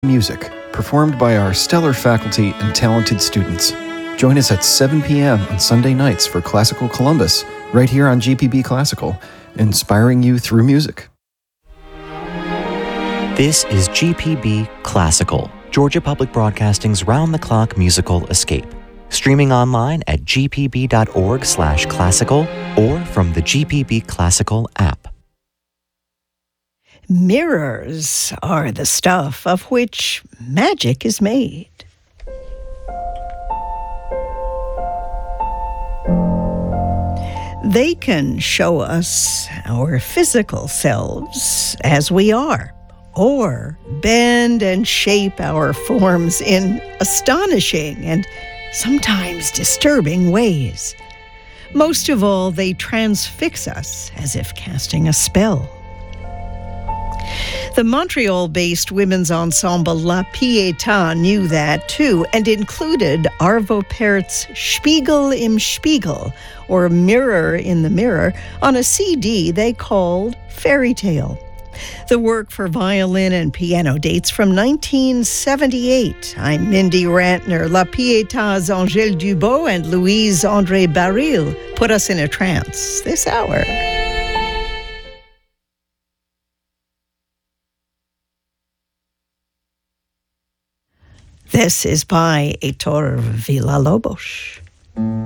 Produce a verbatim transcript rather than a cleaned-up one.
Music, performed by our stellar faculty and talented students. Join us at seven p.m. on Sunday nights for Classical Columbus, right here on G P B Classical, inspiring you through music. This is G P B Classical, Georgia Public Broadcasting's round-the-clock musical escape. Streaming online at g p b dot org slash classical or from the G P B Classical app. Mirrors are the stuff of which magic is made. They can show us our physical selves as we are, or bend and shape our forms in astonishing and sometimes disturbing ways. Most of all, they transfix us as if casting a spell. The Montreal-based women's ensemble La Pietà knew that too, and included Arvo Pärt's Spiegel im Spiegel, or Mirror in the Mirror, on a C D they called Fairy Tale. The work for violin and piano dates from nineteen seventy-eight. I'm Mindy Rantner. La Pietà's Angèle Dubot and Louise-André Baril put us in a trance this hour. This is by Heitor Villa-Lobos.